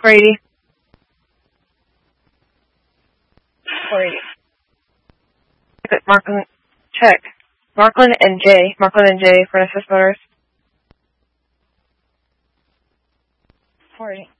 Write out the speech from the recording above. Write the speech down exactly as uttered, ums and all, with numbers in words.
four eighty. four eighty. Markland, check. Markland and J. Markland and J for Assist Motors. four eighty.